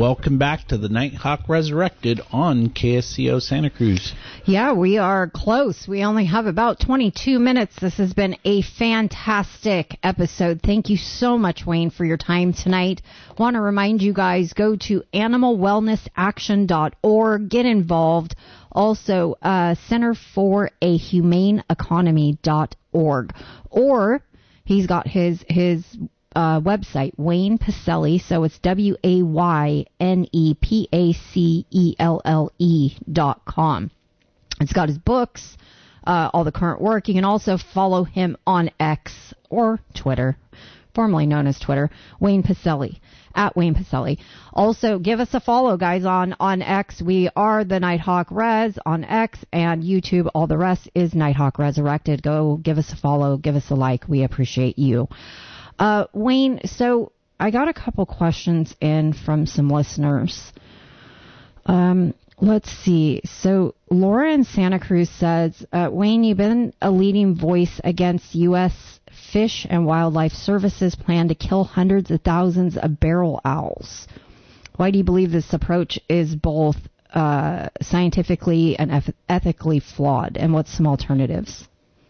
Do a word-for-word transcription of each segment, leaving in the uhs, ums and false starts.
Welcome back to the Nighthawk Resurrected on K S C O Santa Cruz. Yeah, we are close. We only have about twenty-two minutes. This has been a fantastic episode. Thank you so much, Wayne, for your time tonight. Want to remind you guys, go to animal wellness action dot org. Get involved. Also, uh, Center for a Humane Economy dot org. Or he's got his his uh, website, Wayne Pacelli. So it's W A Y N E P A C E L L E dot com. It's got his books, uh, all the current work. You can also follow him on X or Twitter, formerly known as Twitter, Wayne Pacelli, at Wayne Pacelli. Also, give us a follow, guys, on, on X. We are the Nighthawk Res on X and YouTube. All the rest is Nighthawk Resurrected. Go give us a follow, give us a like. We appreciate you. Uh, Wayne, so I got a couple questions in from some listeners. Um, let's see. So Laura in Santa Cruz says, uh, Wayne, you've been a leading voice against U S Fish and Wildlife Services plan to kill hundreds of thousands of barrel owls. Why do you believe this approach is both uh, scientifically and eth- ethically flawed? And what's some alternatives?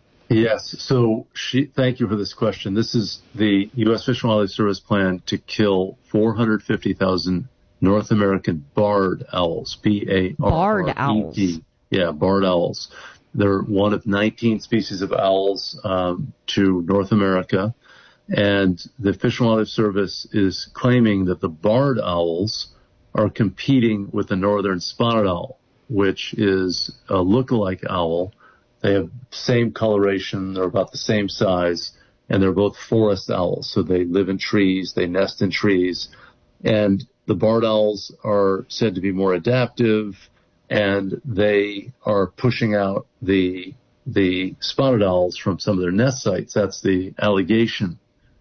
Yes. So she, thank you for this question. This is the U S Fish and Wildlife Service plan to kill four hundred fifty thousand North American barred owls, B A R R E D. Barred owls. Yeah, barred owls. They're one of nineteen species of owls um, to North America. And the Fish and Wildlife Service is claiming that the barred owls are competing with the northern spotted owl, which is a lookalike owl. They have same coloration, they're about the same size, and they're both forest owls. So they live in trees, they nest in trees. And the barred owls are said to be more adaptive, and they are pushing out the the spotted owls from some of their nest sites. That's the allegation.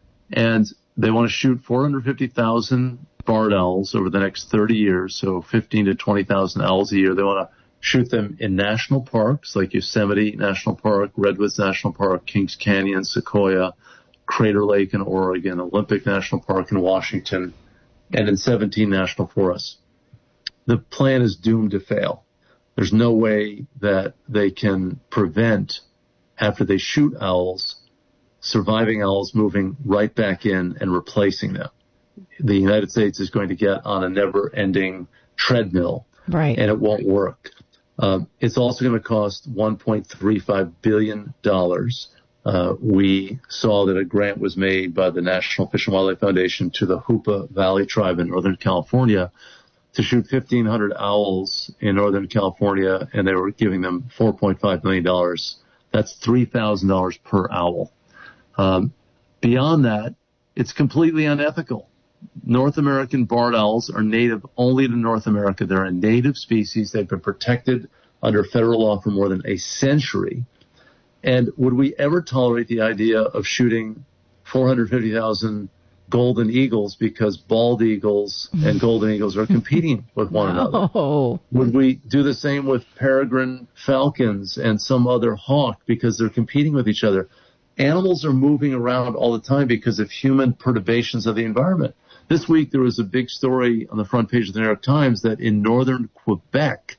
And they want to shoot four hundred fifty thousand barred owls over the next thirty years, so fifteen to twenty thousand owls a year. They want to shoot them in national parks like Yosemite National Park, Redwoods National Park, Kings Canyon, Sequoia, Crater Lake in Oregon, Olympic National Park in Washington, and in seventeen national forests. The plan is doomed to fail. There's no way that they can prevent, after they shoot owls, surviving owls moving right back in and replacing them. The United States is going to get on a never-ending treadmill, right, and it won't work. Um, it's also going to cost one point three five billion dollars. Uh, we saw that a grant was made by the National Fish and Wildlife Foundation to the Hoopa Valley Tribe in Northern California to shoot fifteen hundred owls in Northern California, and they were giving them four point five million dollars. That's three thousand dollars per owl. Um, beyond that, it's completely unethical. North American barred owls are native only to North America. They're a native species. They've been protected under federal law for more than a century. And would we ever tolerate the idea of shooting four hundred fifty thousand golden eagles because bald eagles and golden eagles are competing with one no. another? Would we do the same with peregrine falcons and some other hawk because they're competing with each other? Animals are moving around all the time because of human perturbations of the environment. This week there was a big story on the front page of the New York Times that in northern Quebec,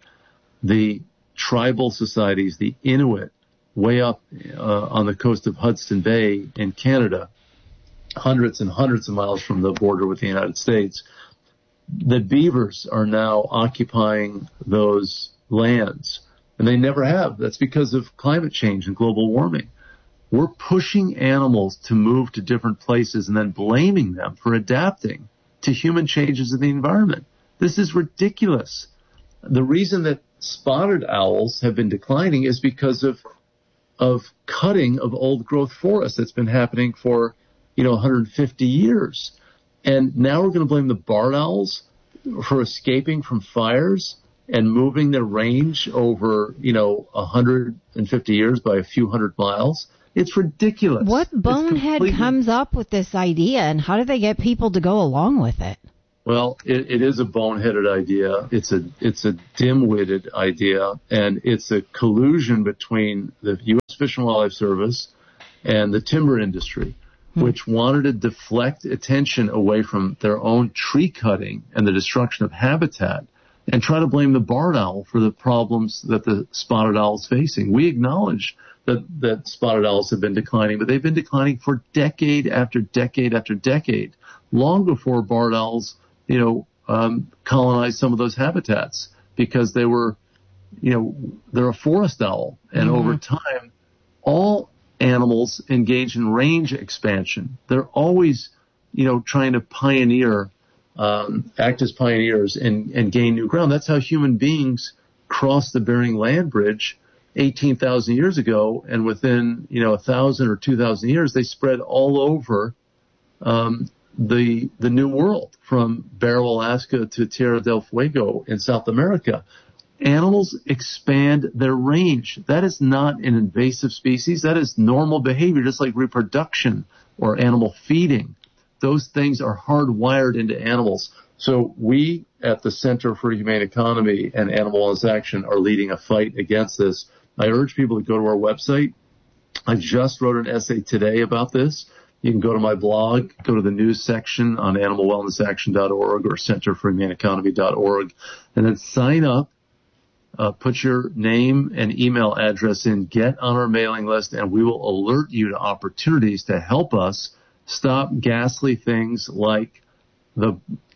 the tribal societies, the Inuit, way up uh, on the coast of Hudson Bay in Canada, hundreds and hundreds of miles from the border with the United States, the beavers are now occupying those lands. And they never have. That's because of climate change and global warming. We're pushing animals to move to different places and then blaming them for adapting to human changes in the environment. This is ridiculous. The reason that spotted owls have been declining is because of of cutting of old growth forests that's been happening for, you know, one hundred fifty years. And now we're going to blame the barred owls for escaping from fires and moving their range over, you know, one hundred fifty years by a few hundred miles. It's ridiculous. What bonehead completely... comes up with this idea, and how do they get people to go along with it? Well, it, it is a boneheaded idea. It's a it's a dim-witted idea, and it's a collusion between the U S Fish and Wildlife Service and the timber industry. hmm. which wanted to deflect attention away from their own tree cutting and the destruction of habitat and try to blame the barred owl for the problems that the spotted owl is facing. We acknowledge that, that spotted owls have been declining, but they've been declining for decade after decade after decade, long before barred owls, you know, um, colonized some of those habitats because they were, you know, they're a forest owl. And mm-hmm. over time, all animals engage in range expansion. They're always, you know, trying to pioneer, um, act as pioneers and, and gain new ground. That's how human beings crossed the Bering Land Bridge eighteen thousand years ago. And within, you know, a thousand or two thousand years, they spread all over, um, the, the New World, from Barrow, Alaska to Tierra del Fuego in South America. Animals expand their range. That is not an invasive species. That is normal behavior, just like reproduction or animal feeding. Those things are hardwired into animals. So we at the Center for Humane Economy and Animal Wellness Action are leading a fight against this. I urge people to go to our website. I just wrote an essay today about this. You can go to my blog, go to the news section on animal wellness action dot org or center for humane economy dot org, and then sign up. Uh, put your name and email address in, get on our mailing list, and we will alert you to opportunities to help us stop ghastly things like the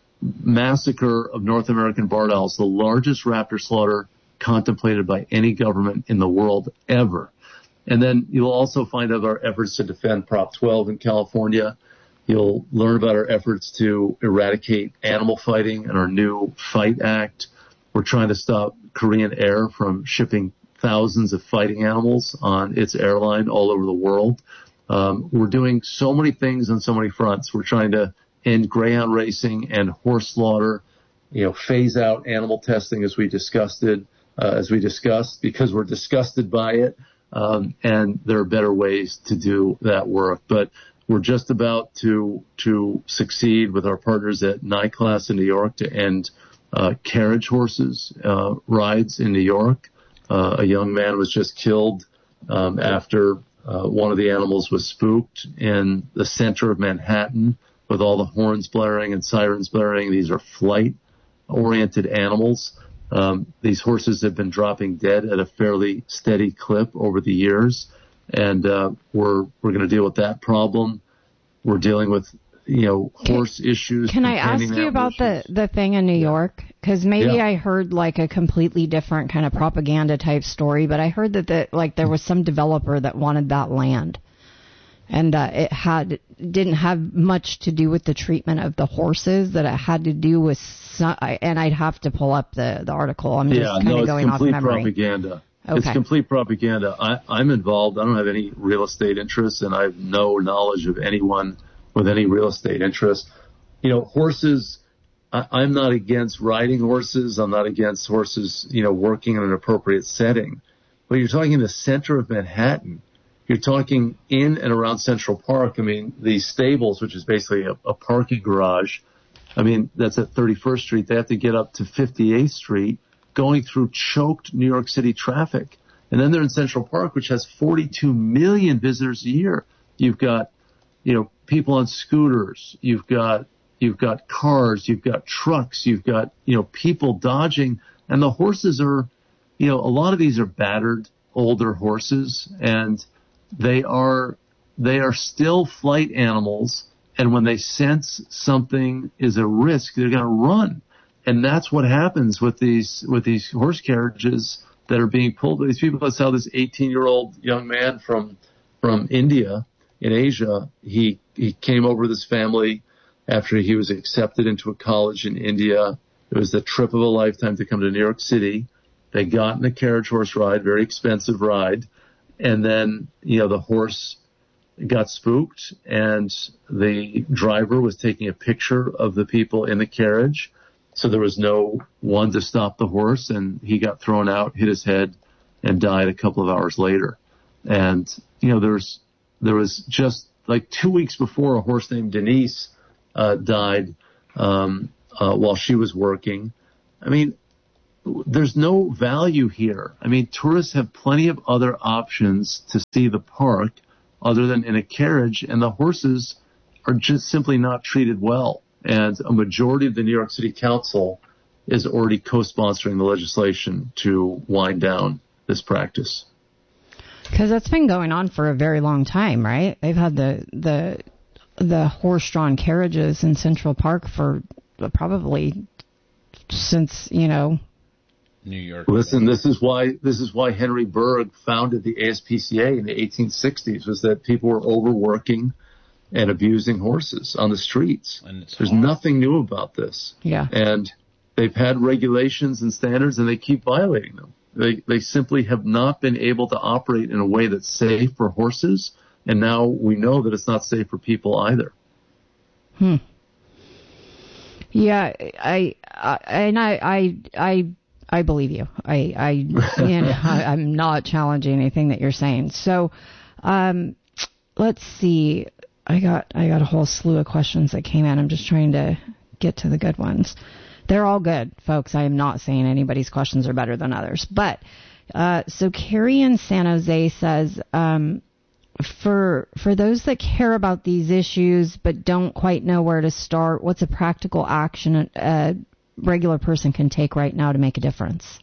massacre of North American barred owls, the largest raptor slaughter contemplated by any government in the world ever. And then you'll also find out our efforts to defend Prop twelve in California. You'll learn about our efforts to eradicate animal fighting and our new Fight Act. We're trying to stop Korean Air from shipping thousands of fighting animals on its airline all over the world. Um, we're doing so many things on so many fronts. We're trying to end greyhound racing and horse slaughter, you know, phase out animal testing as we discussed it, uh, as we discussed, because we're disgusted by it. Um, and there are better ways to do that work. But we're just about to, to succeed with our partners at NICLAS in New York to end Uh, carriage horses uh, rides in New York. Uh, a young man was just killed um, after uh, one of the animals was spooked in the center of Manhattan with all the horns blaring and sirens blaring. These are flight-oriented animals. Um, these horses have been dropping dead at a fairly steady clip over the years, and uh, we're we're going to deal with that problem. We're dealing with you know, horse can, issues. Can I ask you about the, the thing in New York? Because maybe yeah. I heard like a completely different kind of propaganda type story, but I heard that the, like there was some developer that wanted that land, and uh, it had didn't have much to do with the treatment of the horses. That it had to do with, some, and I'd have to pull up the, the article. I'm just yeah, kind of no, going off memory. It's complete propaganda. Okay. It's complete propaganda. I, I'm involved. I don't have any real estate interests, and I have no knowledge of anyone with any real estate interest. You know, horses, I, I'm not against riding horses. I'm not against horses, you know, working in an appropriate setting. But you're talking in the center of Manhattan. You're talking in and around Central Park. I mean, these stables, which is basically a, a parking garage, I mean, that's at thirty-first Street. They have to get up to fifty-eighth Street going through choked New York City traffic. And then they're in Central Park, which has forty-two million visitors a year. You've got, you know, people on scooters, you've got, you've got cars, you've got trucks, you've got, you know, people dodging, and the horses are, you know, a lot of these are battered, older horses, and they are, they are still flight animals, and when they sense something is a risk, they're going to run. And that's what happens with these, with these horse carriages that are being pulled. These people, I saw this eighteen-year-old young man from, from India, in Asia. He, he came over with his family after he was accepted into a college in India. It was the trip of a lifetime to come to New York City. They got in a carriage horse ride, very expensive ride. And then, you know, the horse got spooked and the driver was taking a picture of the people in the carriage. So there was no one to stop the horse, and he got thrown out, hit his head, and died a couple of hours later. And, you know, there's, There was just like two weeks before a horse named Denise uh, died um, uh, while she was working. I mean, there's no value here. I mean, tourists have plenty of other options to see the park other than in a carriage, and the horses are just simply not treated well. And a majority of the New York City Council is already co-sponsoring the legislation to wind down this practice. Because that's been going on for a very long time, right? They've had the the the horse-drawn carriages in Central Park for probably since, you know, New York. Listen, this is why this is why Henry Berg founded the A S P C A in the eighteen sixties, was that people were overworking and abusing horses on the streets. And it's There's hard. nothing new about this. Yeah. And they've had regulations and standards, and they keep violating them. They they simply have not been able to operate in a way that's safe for horses, and now we know that it's not safe for people either. Hmm. Yeah, I, I and I, I, I, I believe you. I, I, you know, I, I'm not challenging anything that you're saying. So, um, let's see. I got, I got a whole slew of questions that came in. I'm just trying to get to the good ones. They're all good, folks. I am not saying anybody's questions are better than others. But, uh, so Carrie in San Jose says, um, for, for those that care about these issues but don't quite know where to start, what's a practical action a regular person can take right now to make a difference?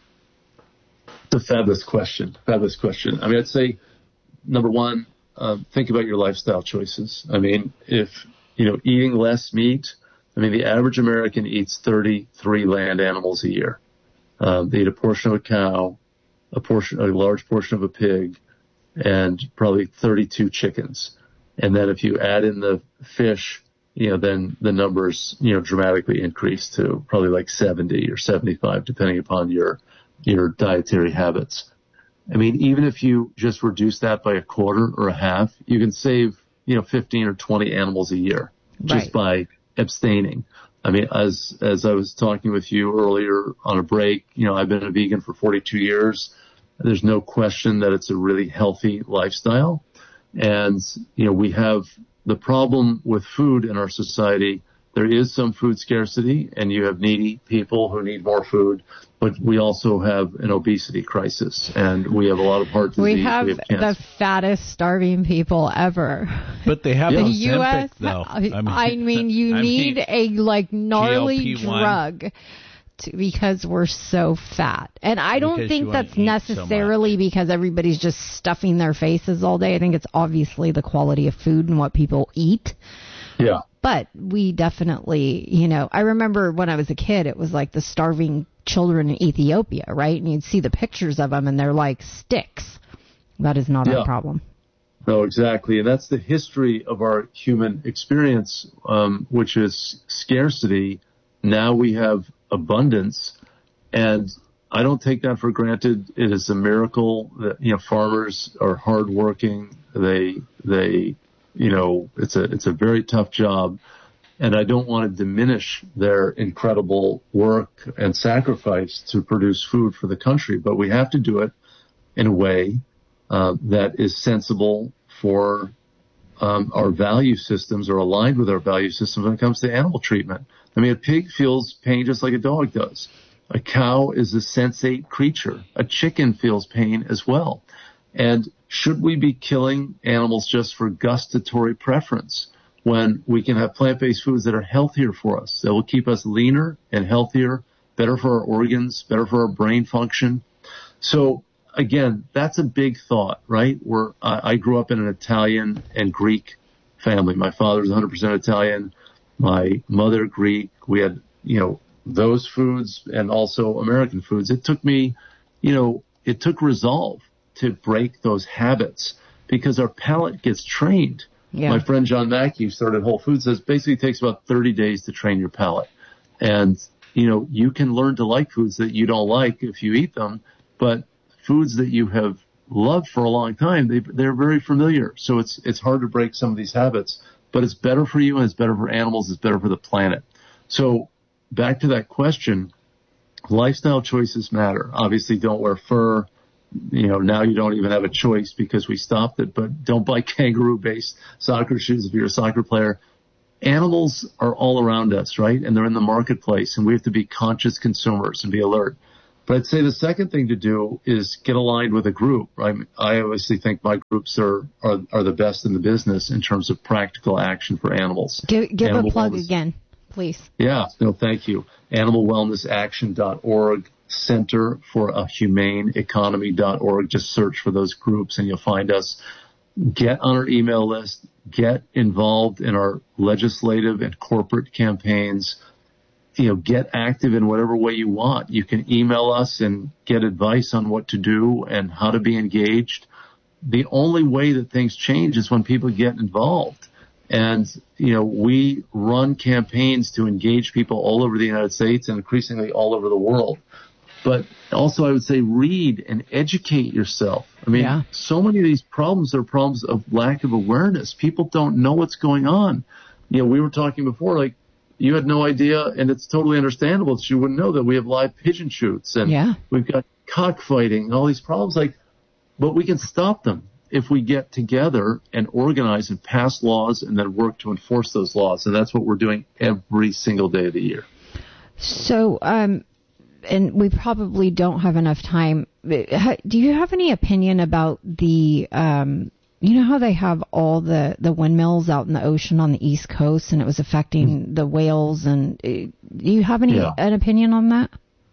It's a fabulous question. Fabulous question. I mean, I'd say, number one, um, think about your lifestyle choices. I mean, if, you know, eating less meat, I mean, the average American eats thirty-three land animals a year. Um, they eat a portion of a cow, a portion, a large portion of a pig, and probably thirty-two chickens. And then if you add in the fish, you know, then the numbers, you know, dramatically increase to probably like seventy or seventy-five, depending upon your, your dietary habits. I mean, even if you just reduce that by a quarter or a half, you can save, you know, fifteen or twenty animals a year just Right. by abstaining. I mean, as, as I was talking with you earlier on a break, you know, I've been a vegan for forty-two years. There's no question that it's a really healthy lifestyle. And, you know, we have the problem with food in our society. There is some food scarcity, and you have needy people who need more food, but we also have an obesity crisis, and we have a lot of heart disease. We have, we have cancer. the fattest starving people ever. But they have Yeah. The Ozempic, U S though. I mean, I mean you I need mean, a like gnarly G L P one. drug to, because we're so fat. And I don't Because think you wanna that's eat so necessarily because everybody's just stuffing their faces all day. I think it's obviously the quality of food and what people eat. Yeah. But we definitely, you know, I remember when I was a kid, it was like the starving children in Ethiopia, right? And you'd see the pictures of them and they're like sticks. That is not Yeah. our problem. No, exactly. And that's the history of our human experience, um, which is scarcity. Now we have abundance, and I don't take that for granted. It is a miracle that, you know, farmers are hardworking. They, they, you know, it's a, it's a very tough job. And I don't want to diminish their incredible work and sacrifice to produce food for the country, but we have to do it in a way uh, that is sensible for um, our value systems, or aligned with our value systems when it comes to animal treatment. I mean, a pig feels pain just like a dog does. A cow is a sensate creature. A chicken feels pain as well. And should we be killing animals just for gustatory preference when we can have plant-based foods that are healthier for us, that will keep us leaner and healthier, better for our organs, better for our brain function? So again, that's a big thought, right? We're, I, I grew up in an Italian and Greek family. My father was one hundred percent Italian. My mother Greek. We had, you know, those foods and also American foods. It took me, you know, it took resolve to break those habits because our palate gets trained. Yeah. My friend John Mackey, who started Whole Foods, says basically it takes about thirty days to train your palate. And, you know, you can learn to like foods that you don't like if you eat them, but foods that you have loved for a long time, they, they're very familiar. So it's, it's hard to break some of these habits, but it's better for you and it's better for animals. It's better for the planet. So back to that question, lifestyle choices matter. Obviously, don't wear fur. You know, now you don't even have a choice because we stopped it, but don't buy kangaroo-based soccer shoes if you're a soccer player. Animals are all around us, right? And they're in the marketplace, and we have to be conscious consumers and be alert. But I'd say the second thing to do is get aligned with a group. Right? I obviously think my groups are, are, are the best in the business in terms of practical action for animals. Give, give Animal a plug wellness. again, please. Yeah, no, thank you. animal wellness action dot org, Center for a Humane Economy dot org. Just search for those groups and you'll find us. Get on our email list. Get involved in our legislative and corporate campaigns. You know, get active in whatever way you want. You can email us and get advice on what to do and how to be engaged. The only way that things change is when people get involved. And, you know, we run campaigns to engage people all over the United States and increasingly all over the world. But also I would say read and educate yourself. I mean, yeah. so many of these problems are problems of lack of awareness. People don't know what's going on. You know, we were talking before, like, you had no idea, and it's totally understandable that you wouldn't know that we have live pigeon shoots and yeah. we've got cockfighting, all these problems. Like, but we can stop them if we get together and organize and pass laws and then work to enforce those laws. And that's what we're doing every single day of the year. So, um, and we probably don't have enough time. Do you have any opinion about the, um, you know how they have all the, the windmills out in the ocean on the East Coast and it was affecting mm-hmm. the whales? And uh, do you have any yeah. an opinion on that?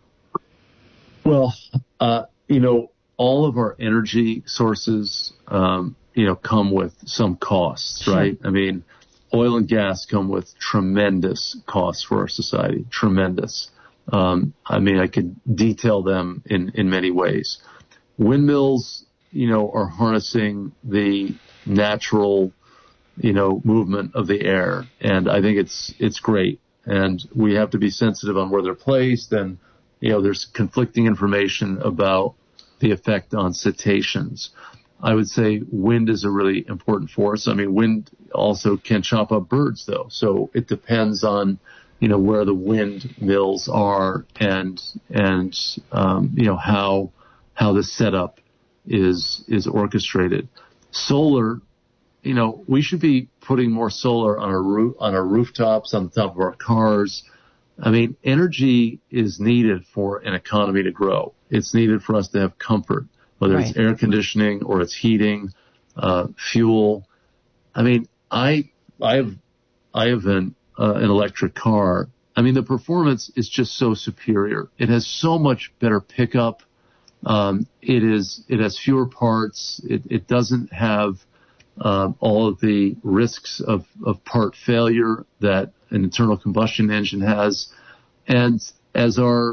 Well, uh, you know, all of our energy sources, um, you know, come with some costs, sure. right? I mean, oil and gas come with tremendous costs for our society, tremendous. Um, I mean, I could detail them in, in many ways. Windmills, you know, are harnessing the natural, you know, movement of the air. And I think it's, it's great. And we have to be sensitive on where they're placed. And, you know, there's conflicting information about the effect on cetaceans. I would say wind is a really important force. I mean, wind also can chop up birds, though. So it depends on, you know, where the windmills are and, and, um, you know, how, how the setup is, is orchestrated. Solar, you know, we should be putting more solar on our roof, on our rooftops, on the top of our cars. I mean, energy is needed for an economy to grow. It's needed for us to have comfort, whether right. it's air conditioning or it's heating, uh, fuel. I mean, I, I have, I have an, uh, an electric car. I mean, the performance is just so superior. It has so much better pickup. Um, it is, it has fewer parts. It, it doesn't have, uh, all of the risks of, of part failure that an internal combustion engine has. And as our,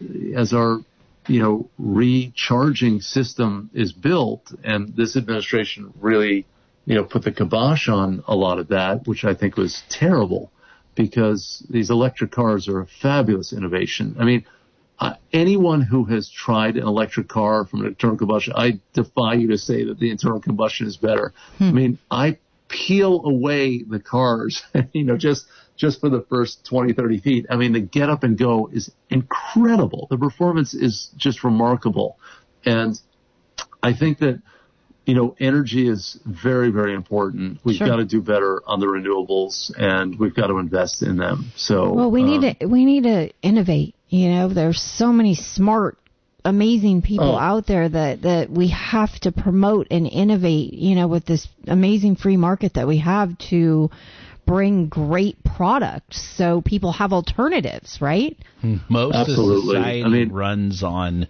as our, you know, recharging system is built, and this administration really, you know, put the kibosh on a lot of that, which I think was terrible, because these electric cars are a fabulous innovation. I mean, uh, anyone who has tried an electric car from an internal combustion, I defy you to say that the internal combustion is better. Hmm. I mean, I peel away the cars, you know, just, just for the first twenty, thirty feet. I mean, the get up and go is incredible. The performance is just remarkable. And I think that, you know, energy is very, very important. We've sure. got to do better on the renewables, and we've got to invest in them. So, well, we um, need to, we need to innovate. You know, there's so many smart, amazing people oh. out there that, that we have to promote and innovate, you know, with this amazing free market that we have to bring great products so people have alternatives, right? Most Absolutely. of society I mean, runs on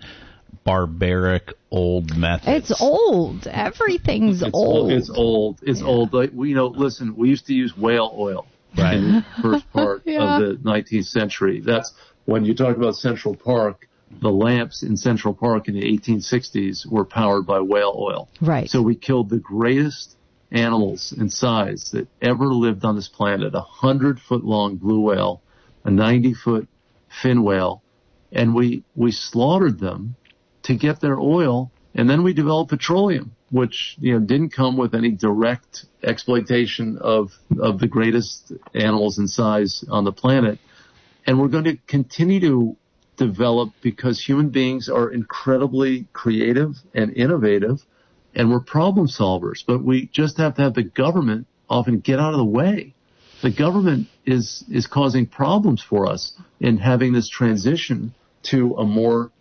barbaric old methods. It's old. Everything's it's old. It's old. It's yeah. old. Like, we, you know, listen, we used to use whale oil right. in the first part yeah. of the nineteenth century. That's when you talk about Central Park. The lamps in Central Park in the eighteen sixties were powered by whale oil. Right. So we killed the greatest animals in size that ever lived on this planet, a hundred foot long blue whale, a ninety foot fin whale, and we, we slaughtered them to get their oil, and then we developed petroleum, which, you know, didn't come with any direct exploitation of, of the greatest animals in size on the planet. And we're going to continue to develop because human beings are incredibly creative and innovative, and we're problem solvers, but we just have to have the government often get out of the way. The government is, is causing problems for us in having this transition to a more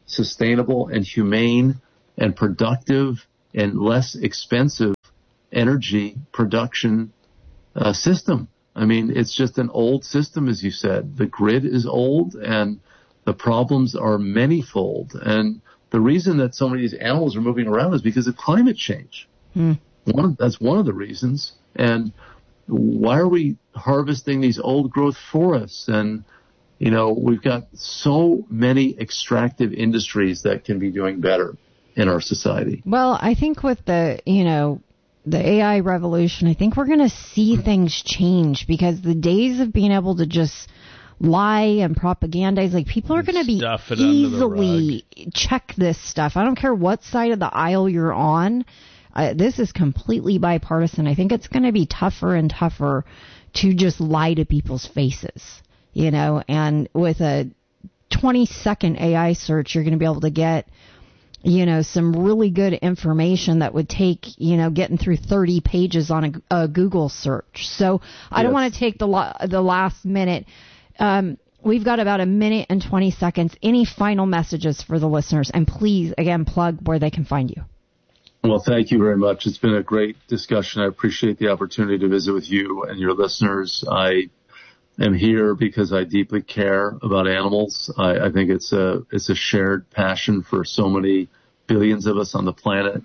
sustainable and humane and productive and less expensive energy production uh, system. I mean, it's just an old system, as you said. The grid is old and the problems are manyfold. And the reason that so many of these animals are moving around is because of climate change. Mm. One of, that's one of the reasons. And why are we harvesting these old growth forests? And, you know, we've got so many extractive industries that can be doing better in our society. Well, I think with the, you know, the A I revolution, I think we're going to see things change, because the days of being able to just lie and propagandize, like, people are going to be easily check this stuff. I don't care what side of the aisle you're on. Uh, this is completely bipartisan. I think it's going to be tougher and tougher to just lie to people's faces, you know, and with a twenty second A I search, you're going to be able to get, you know, some really good information that would take, you know, getting through thirty pages on a, a Google search. So I yes. don't want to take the la- the last minute. Um, we've got about a minute and twenty seconds. Any final messages for the listeners? And please, again, plug where they can find you. Well, thank you very much. It's been a great discussion. I appreciate the opportunity to visit with you and your listeners. I am here because I deeply care about animals. I, I think it's a it's a shared passion for so many billions of us on the planet.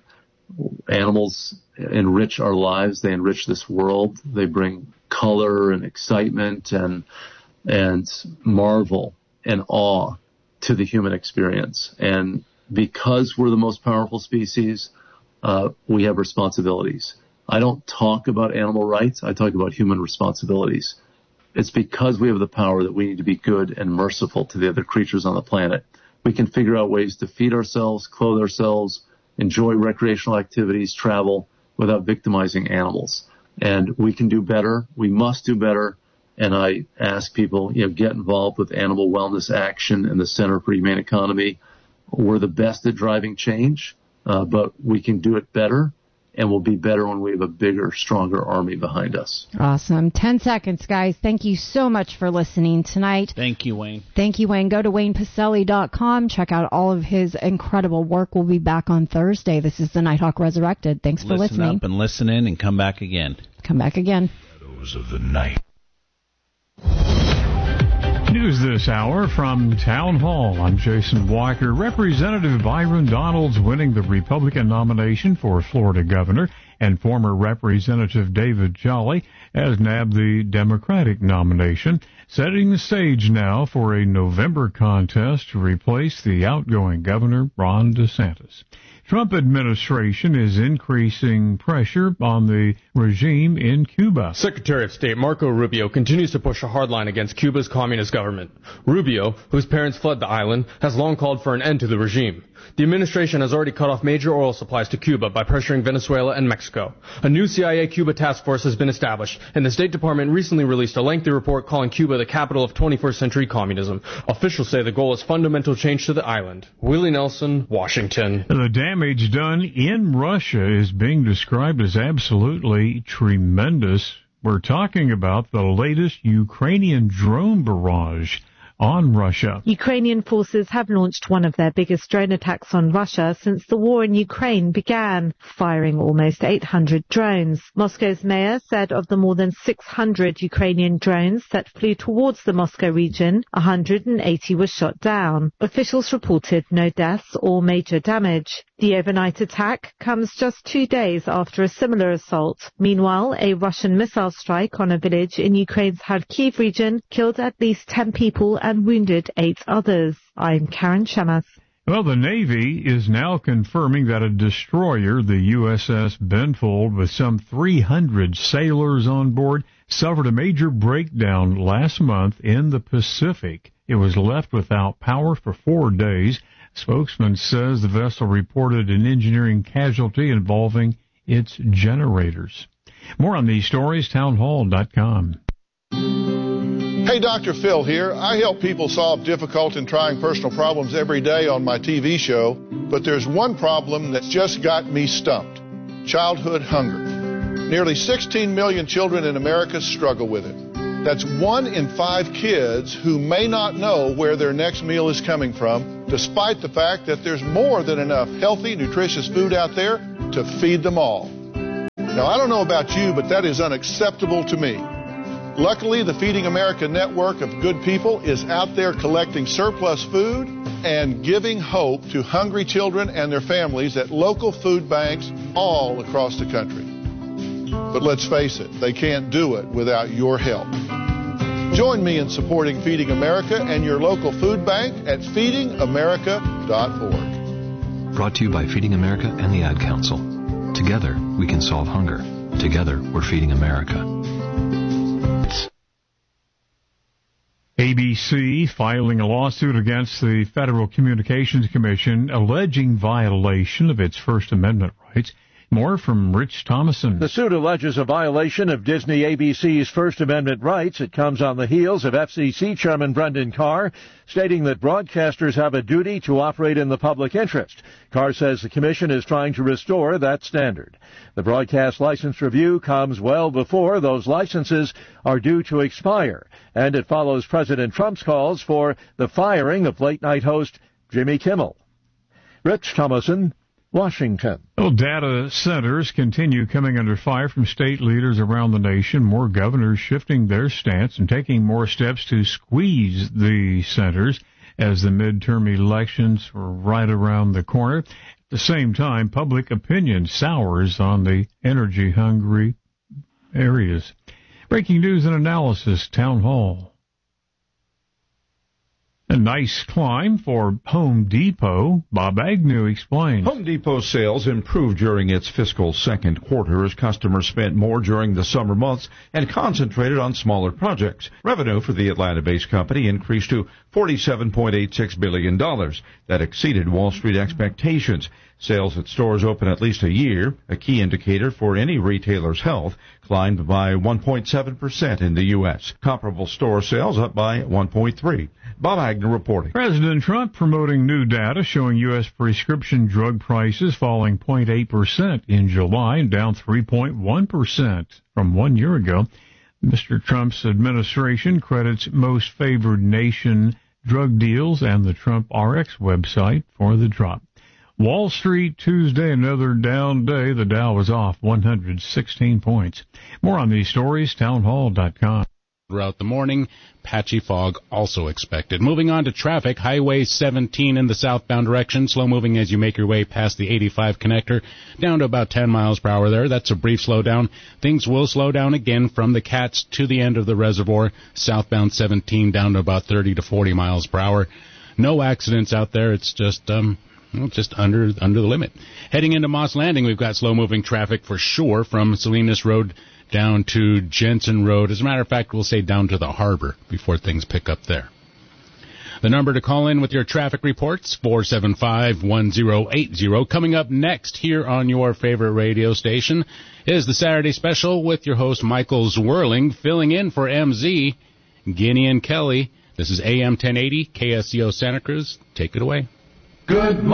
Animals enrich our lives. They enrich this world. They bring color and excitement and and marvel and awe to the human experience. And because we're the most powerful species, uh, we have responsibilities. I don't talk about animal rights. I talk about human responsibilities. It's because we have the power that we need to be good and merciful to the other creatures on the planet. We can figure out ways to feed ourselves, clothe ourselves, enjoy recreational activities, travel without victimizing animals. And we can do better. We must do better. And I ask people, you know, get involved with Animal Wellness Action and the Center for Humane Economy. We're the best at driving change, uh, but we can do it better. And we'll be better when we have a bigger, stronger army behind us. Awesome. Ten seconds, guys. Thank you so much for listening tonight. Thank you, Wayne. Thank you, Wayne. Go to wayne pacelli dot com. Check out all of his incredible work. We'll be back on Thursday. This is the Nighthawk Resurrected. Thanks for listen listening. Listen up and listen in and come back again. Come back again. Shadows of the night. News this hour from Town Hall. I'm Jason Walker. Representative Byron Donalds winning the Republican nomination for Florida governor, and former Representative David Jolly has nabbed the Democratic nomination, setting the stage now for a November contest to replace the outgoing governor, Ron DeSantis. Trump administration is increasing pressure on the regime in Cuba. Secretary of State Marco Rubio continues to push a hard line against Cuba's communist government. Rubio, whose parents fled the island, has long called for an end to the regime. The administration has already cut off major oil supplies to Cuba by pressuring Venezuela and Mexico. A new C I A Cuba task force has been established, and the State Department recently released a lengthy report calling Cuba the capital of twenty-first century communism. Officials say the goal is fundamental change to the island. Willie Nelson, Washington. The damage done in Russia is being described as absolutely tremendous. We're talking about the latest Ukrainian drone barrage on Russia. Ukrainian forces have launched one of their biggest drone attacks on Russia since the war in Ukraine began, firing almost eight hundred drones. Moscow's mayor said of the more than six hundred Ukrainian drones that flew towards the Moscow region, one hundred eighty were shot down. Officials reported no deaths or major damage. The overnight attack comes just two days after a similar assault. Meanwhile, a Russian missile strike on a village in Ukraine's Kharkiv region killed at least ten people and wounded eight others. I'm Karen Shemath. Well, the Navy is now confirming that a destroyer, the U S S Benfold, with some three hundred sailors on board, suffered a major breakdown last month in the Pacific. It was left without power for four days. Spokesman says the vessel reported an engineering casualty involving its generators. More on these stories, townhall dot com. Hey, Doctor Phil here. I help people solve difficult and trying personal problems every day on my T V show, but there's one problem that's just got me stumped: childhood hunger. Nearly sixteen million children in America struggle with it. That's one in five kids who may not know where their next meal is coming from, despite the fact that there's more than enough healthy, nutritious food out there to feed them all. Now, I don't know about you, but that is unacceptable to me. Luckily, the Feeding America network of good people is out there collecting surplus food and giving hope to hungry children and their families at local food banks all across the country. But let's face it, they can't do it without your help. Join me in supporting Feeding America and your local food bank at feeding america dot org. Brought to you by Feeding America and the Ad Council. Together, we can solve hunger. Together, we're Feeding America. A B C filing a lawsuit against the Federal Communications Commission alleging violation of its First Amendment rights. More from Rich Thomason. The suit alleges a violation of Disney A B C's First Amendment rights. It comes on the heels of F C C Chairman Brendan Carr stating that broadcasters have a duty to operate in the public interest. Carr says the commission is trying to restore that standard. The broadcast license review comes well before those licenses are due to expire, and it follows President Trump's calls for the firing of late-night host Jimmy Kimmel. Rich Thomason, Washington. Well, data centers continue coming under fire from state leaders around the nation. More governors shifting their stance and taking more steps to squeeze the centers as the midterm elections are right around the corner. At the same time, public opinion sours on the energy-hungry areas. Breaking news and analysis, Town Hall. A nice climb for Home Depot. Bob Agnew explains. Home Depot sales improved during its fiscal second quarter as customers spent more during the summer months and concentrated on smaller projects. Revenue for the Atlanta-based company increased to forty-seven point eight six billion dollars. That exceeded Wall Street expectations. Sales at stores open at least a year, a key indicator for any retailer's health, climbed by one point seven percent in the U S. Comparable store sales up by one point three. Bob Agnew reporting. President Trump promoting new data showing U S prescription drug prices falling zero point eight percent in July and down three point one percent from one year ago. Mister Trump's administration credits Most Favored Nation drug deals and the Trump R X website for the drop. Wall Street Tuesday, another down day. The Dow was off one hundred sixteen points. More on these stories, townhall dot com. Throughout the morning, patchy fog also expected. Moving on to traffic, Highway seventeen in the southbound direction, slow moving as you make your way past the eighty-five connector, down to about ten miles per hour there. That's a brief slowdown. Things will slow down again from the Cats to the end of the reservoir, southbound seventeen down to about thirty to forty miles per hour. No accidents out there. It's just, um, well, just under under the limit. Heading into Moss Landing, we've got slow-moving traffic for sure from Salinas Road down to Jensen Road. As a matter of fact, we'll say down to the harbor before things pick up there. The number to call in with your traffic reports, four seven five, one zero eight zero. Coming up next here on your favorite radio station is the Saturday Special with your host Michael Zwirling, filling in for M Z, Guinea and Kelly. This is A M ten eighty, K S C O Santa Cruz. Take it away. Good morning.